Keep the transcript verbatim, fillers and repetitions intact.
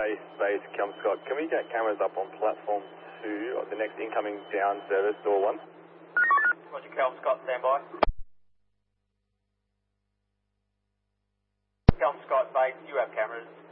base, base, Cal Scott. Can we get cameras up on platform two, the next incoming down service, door one? Roger, Cal Scott, stand by. Cal Scott, base, you have cameras.